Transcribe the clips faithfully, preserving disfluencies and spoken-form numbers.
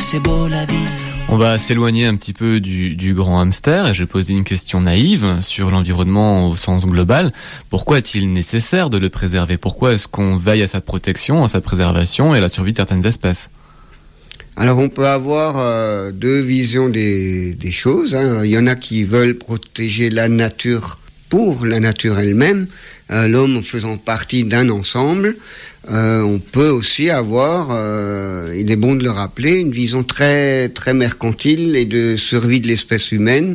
c'est beau la vie. On va s'éloigner un petit peu du, du grand hamster et je vais poser une question naïve sur l'environnement au sens global. Pourquoi est-il nécessaire de le préserver ? Pourquoi est-ce qu'on veille à sa protection, à sa préservation et à la survie de certaines espèces ? Alors on peut avoir euh, deux visions des, des choses, hein. Il y en a qui veulent protéger la nature pour la nature elle-même, euh, l'homme faisant partie d'un ensemble. Euh, on peut aussi avoir, euh, il est bon de le rappeler, une vision très très mercantile et de survie de l'espèce humaine.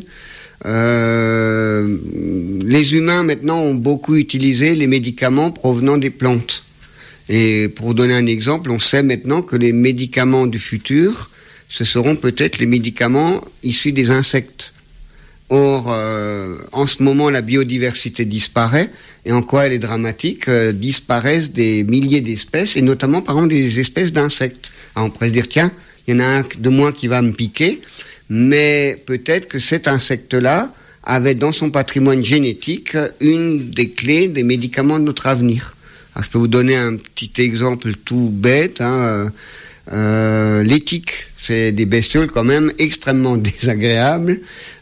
Euh, les humains maintenant ont beaucoup utilisé les médicaments provenant des plantes. Et pour donner un exemple, on sait maintenant que les médicaments du futur, ce seront peut-être les médicaments issus des insectes. Or, euh, en ce moment, la biodiversité disparaît. Et en quoi elle est dramatique ? euh, Disparaissent des milliers d'espèces, et notamment, par exemple, des espèces d'insectes. Alors, on pourrait se dire, tiens, il y en a un de moins qui va me piquer, mais peut-être que cet insecte-là avait dans son patrimoine génétique une des clés des médicaments de notre avenir. Alors, je peux vous donner un petit exemple tout bête, hein, euh, les tiques. C'est des bestioles quand même extrêmement désagréables.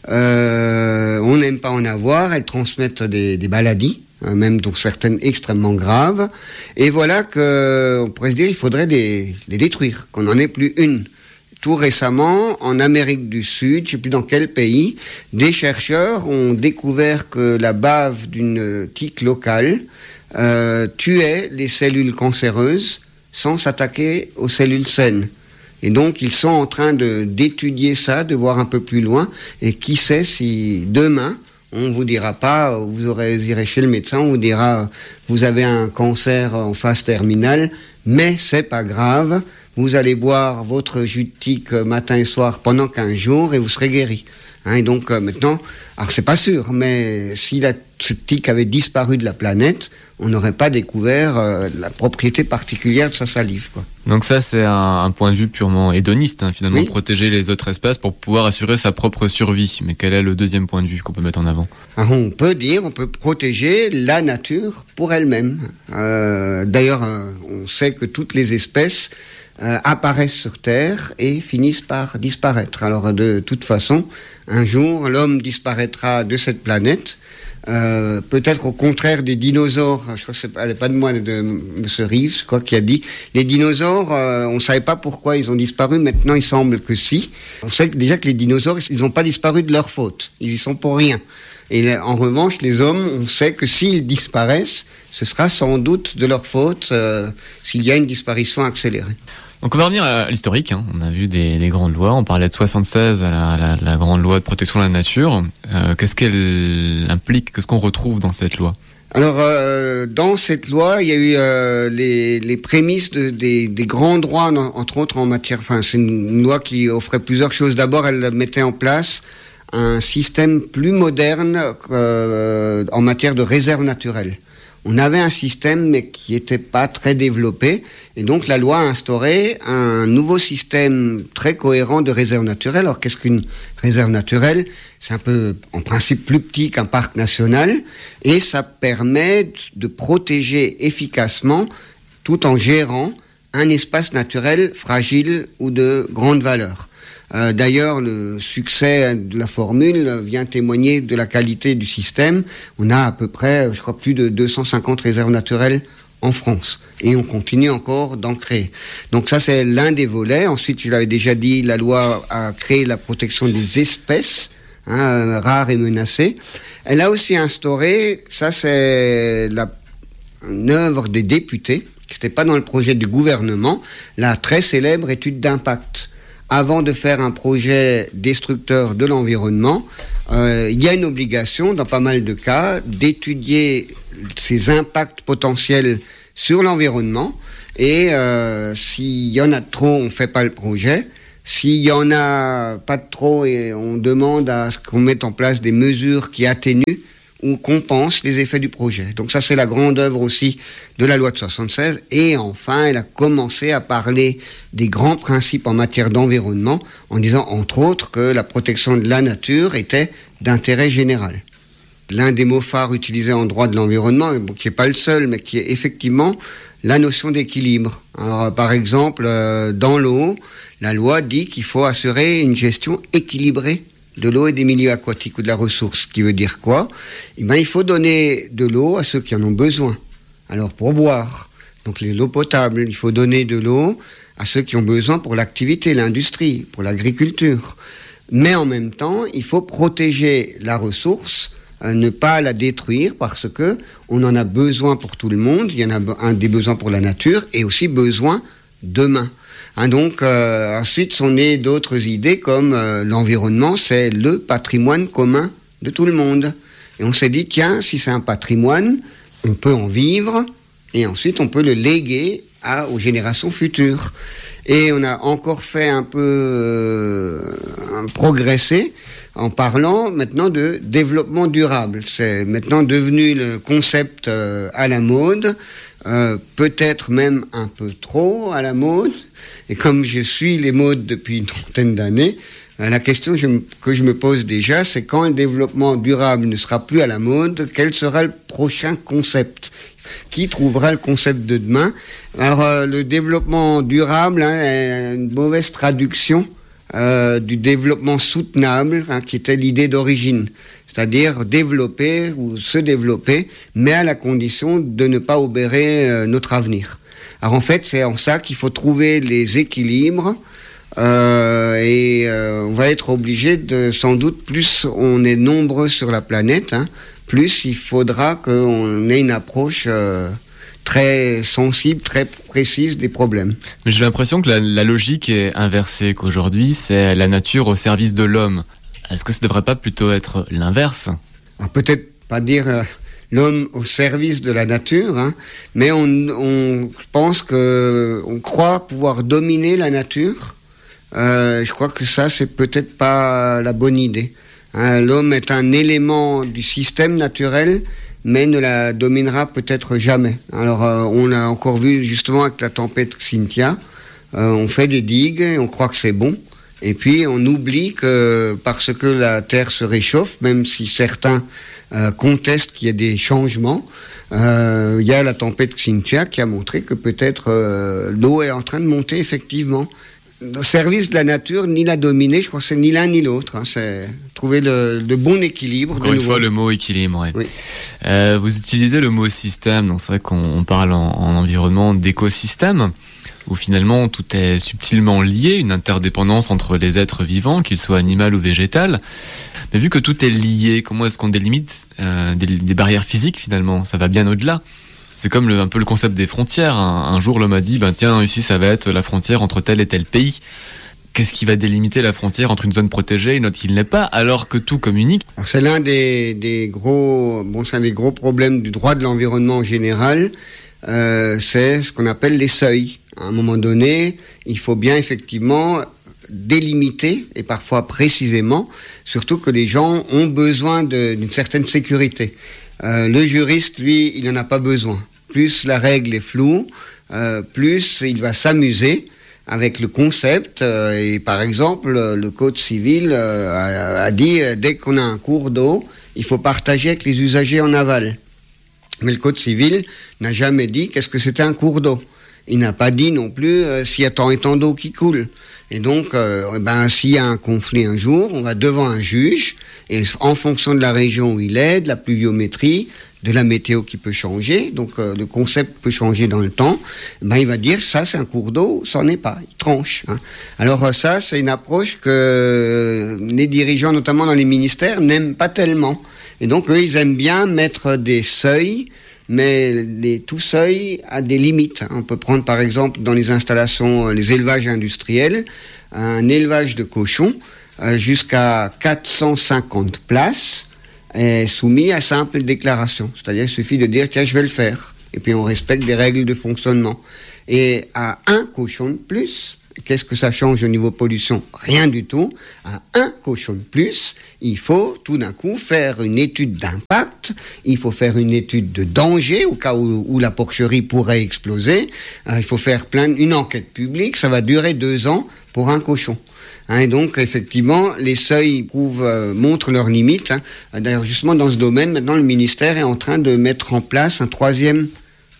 Euh, on n'aime pas en avoir. Elles transmettent des, des maladies, hein, même dont certaines extrêmement graves. Et voilà que on pourrait se dire il faudrait les, les détruire, qu'on n'en ait plus une. Tout récemment, en Amérique du Sud, je ne sais plus dans quel pays, des chercheurs ont découvert que la bave d'une tique locale euh, tuait les cellules cancéreuses sans s'attaquer aux cellules saines. Et donc, ils sont en train de, d'étudier ça, de voir un peu plus loin. Et qui sait si demain, on vous dira pas, vous aurez, vous irez chez le médecin, on vous dira, vous avez un cancer en phase terminale, mais c'est pas grave. Vous allez boire votre jus de tique matin et soir pendant quinze jours et vous serez guéri. Hein, et donc, euh, maintenant, alors c'est pas sûr, mais si la, cette tique avait disparu de la planète, on n'aurait pas découvert euh, la propriété particulière de sa salive, quoi. Donc ça, c'est un, un point de vue purement hédoniste, hein, finalement, oui. Protéger les autres espèces pour pouvoir assurer sa propre survie. Mais quel est le deuxième point de vue qu'on peut mettre en avant ? Alors on peut dire, on peut protéger la nature pour elle-même. Euh, d'ailleurs, euh, on sait que toutes les espèces euh, apparaissent sur Terre et finissent par disparaître. Alors de toute façon, un jour, l'homme disparaîtra de cette planète. Euh, peut-être au contraire des dinosaures, je crois que c'est, elle n'est pas de moi, de M. Reeves, je crois, qui a dit, les dinosaures, euh, on ne savait pas pourquoi ils ont disparu, maintenant il semble que si. On sait que déjà que les dinosaures, ils n'ont pas disparu de leur faute, ils y sont pour rien. Et en revanche, les hommes, on sait que s'ils disparaissent, ce sera sans doute de leur faute euh, s'il y a une disparition accélérée. Donc on va revenir à l'historique, hein. On a vu des, des grandes lois, on parlait de soixante-seize à la, la, la grande loi de protection de la nature. Euh, qu'est-ce qu'elle implique ? Qu'est-ce qu'on retrouve dans cette loi ? Alors, euh, dans cette loi, il y a eu euh, les, les prémices de, des, des grands droits, entre autres en matière... Enfin, c'est une loi qui offrait plusieurs choses. D'abord, elle mettait en place un système plus moderne euh, en matière de réserve naturelle. On avait un système, mais qui n'était pas très développé. Et donc, la loi a instauré un nouveau système très cohérent de réserve naturelle. Alors, qu'est-ce qu'une réserve naturelle ? C'est un peu, en principe, plus petit qu'un parc national. Et ça permet de protéger efficacement, tout en gérant, un espace naturel fragile ou de grande valeur. Euh, d'ailleurs, le succès de la formule vient témoigner de la qualité du système. On a à peu près, je crois, plus de deux cent cinquante réserves naturelles en France. Et on continue encore d'en créer. Donc ça, c'est l'un des volets. Ensuite, je l'avais déjà dit, la loi a créé la protection des espèces, hein, rares et menacées. Elle a aussi instauré, ça c'est la, une œuvre des députés, qui n'était pas dans le projet du gouvernement, la très célèbre étude d'impact. Avant de faire un projet destructeur de l'environnement, euh, il y a une obligation, dans pas mal de cas, d'étudier ces impacts potentiels sur l'environnement. Et euh, s'il y en a trop, on ne fait pas le projet. S'il y en a pas de trop, et on demande à ce qu'on mette en place des mesures qui atténuent ou compense les effets du projet. Donc ça, c'est la grande œuvre aussi de la loi de soixante-seize. Et enfin, elle a commencé à parler des grands principes en matière d'environnement, en disant, entre autres, que la protection de la nature était d'intérêt général. L'un des mots phares utilisés en droit de l'environnement, bon, qui n'est pas le seul, mais qui est effectivement la notion d'équilibre. Alors, par exemple, euh, dans l'eau, la loi dit qu'il faut assurer une gestion équilibrée de l'eau et des milieux aquatiques ou de la ressource. Ce qui veut dire quoi ? Eh bien, il faut donner de l'eau à ceux qui en ont besoin. Alors, pour boire, donc l'eau potable, il faut donner de l'eau à ceux qui ont besoin pour l'activité, l'industrie, pour l'agriculture. Mais en même temps, il faut protéger la ressource, euh, ne pas la détruire parce que on en a besoin pour tout le monde. Il y en a un des besoins pour la nature et aussi besoin demain. Hein, donc, euh, ensuite sont nées d'autres idées comme euh, l'environnement, c'est le patrimoine commun de tout le monde. Et on s'est dit, tiens, si c'est un patrimoine, on peut en vivre et ensuite on peut le léguer à, aux générations futures. Et on a encore fait un peu euh, un progresser en parlant maintenant de développement durable. C'est maintenant devenu le concept euh, à la mode, euh, peut-être même un peu trop à la mode. Et comme je suis les modes depuis une trentaine d'années, la question je me, que je me pose déjà, c'est quand le développement durable ne sera plus à la mode, quel sera le prochain concept ? Qui trouvera le concept de demain ? Alors, euh, le développement durable hein, est une mauvaise traduction euh, du développement soutenable, hein, qui était l'idée d'origine. C'est-à-dire développer ou se développer, mais à la condition de ne pas obérer euh, notre avenir. Alors, en fait, c'est en ça qu'il faut trouver les équilibres. Euh, et euh, on va être obligé de, sans doute, plus on est nombreux sur la planète, hein, plus il faudra qu'on ait une approche euh, très sensible, très précise des problèmes. Mais j'ai l'impression que la, la logique est inversée, qu'aujourd'hui c'est la nature au service de l'homme. Est-ce que ça ne devrait pas plutôt être l'inverse ? Alors, peut-être pas dire euh, l'homme au service de la nature, hein, mais on, on pense que on croit pouvoir dominer la nature. Euh, je crois que ça, c'est peut-être pas la bonne idée. Hein, l'homme est un élément du système naturel, mais ne la dominera peut-être jamais. Alors, euh, on l'a encore vu justement avec la tempête Xynthia. Euh, on fait des digues, et on croit que c'est bon. Et puis, on oublie que parce que la Terre se réchauffe, même si certains euh, contestent qu'il y ait des changements, euh, il y a la tempête Xynthia qui a montré que peut-être euh, l'eau est en train de monter effectivement. Au service de la nature, ni la dominer, je crois que c'est ni l'un ni l'autre. Hein, c'est trouver le, le bon équilibre. Encore une fois, le mot équilibre. Ouais. Oui. Euh, vous utilisez le mot système, donc c'est vrai qu'on parle en, en environnement d'écosystème, où finalement tout est subtilement lié, une interdépendance entre les êtres vivants, qu'ils soient animaux ou végétaux. Mais vu que tout est lié, comment est-ce qu'on délimite euh, des, des barrières physiques finalement ? Ça va bien au-delà. C'est comme le, un peu le concept des frontières. Un, un jour, l'homme a dit, ben tiens, ici, ça va être la frontière entre tel et tel pays. Qu'est-ce qui va délimiter la frontière entre une zone protégée et une autre qui ne l'est pas, alors que tout communique ? Alors, c'est l'un des, des gros, bon, c'est un des gros problèmes du droit de l'environnement en général. Euh, c'est ce qu'on appelle les seuils. À un moment donné, il faut bien effectivement délimiter, et parfois précisément, surtout que les gens ont besoin de, d'une certaine sécurité. Euh, le juriste, lui, il n'en a pas besoin. Plus la règle est floue, euh, plus il va s'amuser avec le concept. Euh, et par exemple, le Code civil euh, a, a dit, euh, dès qu'on a un cours d'eau, il faut partager avec les usagers en aval. Mais le Code civil n'a jamais dit qu'est-ce que c'était un cours d'eau. Il n'a pas dit non plus euh, s'il y a tant et tant d'eau qui coule. Et donc, euh, ben, s'il y a un conflit un jour, on va devant un juge, et en fonction de la région où il est, de la pluviométrie, de la météo qui peut changer, donc euh, le concept peut changer dans le temps, ben, il va dire ça c'est un cours d'eau, ça n'en est pas, il tranche. Hein. Alors euh, ça, c'est une approche que euh, les dirigeants, notamment dans les ministères, n'aiment pas tellement. Et donc eux, ils aiment bien mettre des seuils, mais les, tout seuil a des limites. On peut prendre par exemple dans les installations, les élevages industriels, un élevage de cochons euh, jusqu'à quatre cent cinquante places est soumis à simple déclaration. C'est-à-dire qu'il suffit de dire tiens, je vais le faire. Et puis on respecte des règles de fonctionnement. Et à un cochon de plus, qu'est-ce que ça change au niveau pollution ? Rien du tout. À un cochon de plus, il faut tout d'un coup faire une étude d'impact, il faut faire une étude de danger au cas où, où la porcherie pourrait exploser, euh, il faut faire plein, une enquête publique, ça va durer deux ans pour un cochon. Hein, et donc, effectivement, les seuils prouvent, euh, montrent leurs limites. Hein. D'ailleurs, justement, dans ce domaine, maintenant, le ministère est en train de mettre en place un troisième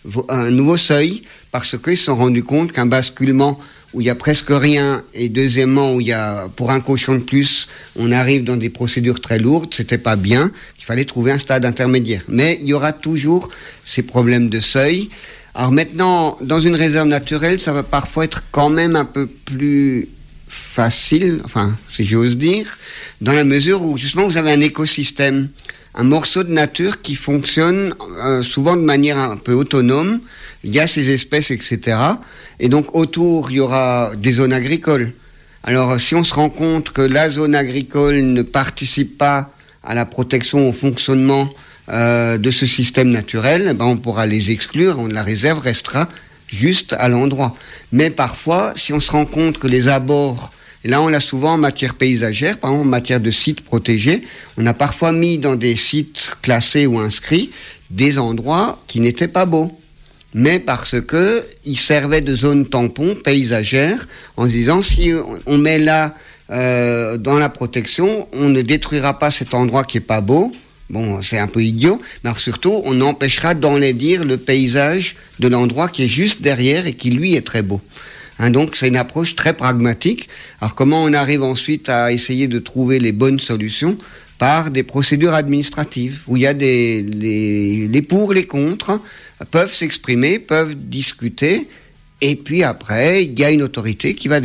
un nouveau seuil parce qu'ils se sont rendus compte qu'un basculement où il y a presque rien et deuxièmement où il y a pour un quotient de plus, on arrive dans des procédures très lourdes, c'était pas bien. Il fallait trouver un stade intermédiaire. Mais il y aura toujours ces problèmes de seuil. Alors maintenant, dans une réserve naturelle, ça va parfois être quand même un peu plus facile, enfin, si j'ose dire, dans la mesure où justement vous avez un écosystème, un morceau de nature qui fonctionne euh, souvent de manière un peu autonome. Il y a ces espèces, et cetera. Et donc autour, il y aura des zones agricoles. Alors si on se rend compte que la zone agricole ne participe pas à la protection, au fonctionnement euh, de ce système naturel, ben on pourra les exclure, on, la réserve restera juste à l'endroit. Mais parfois, si on se rend compte que les abords, et là on l'a souvent en matière paysagère, par exemple en matière de sites protégés, on a parfois mis dans des sites classés ou inscrits des endroits qui n'étaient pas beaux. Mais parce que ils servaient de zone tampon paysagère, en se disant si on met là euh, dans la protection, on ne détruira pas cet endroit qui est pas beau. Bon, c'est un peu idiot, mais surtout on empêchera d'enlaidir le paysage de l'endroit qui est juste derrière et qui lui est très beau. Hein, donc c'est une approche très pragmatique. Alors comment on arrive ensuite à essayer de trouver les bonnes solutions? Par des procédures administratives, où il y a des les, les pour, les contre, peuvent s'exprimer, peuvent discuter, et puis après, il y a une autorité qui va